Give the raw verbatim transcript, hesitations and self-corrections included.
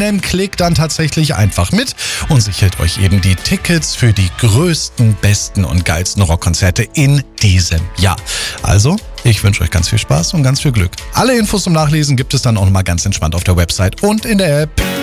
einem Klick dann tatsächlich einfach mit und sichert euch eben die Tickets für die größten, besten und geilsten Rockkonzerte in diesem Jahr. Also, ich wünsche euch ganz viel Spaß und ganz viel Glück. Alle Infos zum Nachlesen gibt es dann auch nochmal ganz entspannt auf der Website und in der App.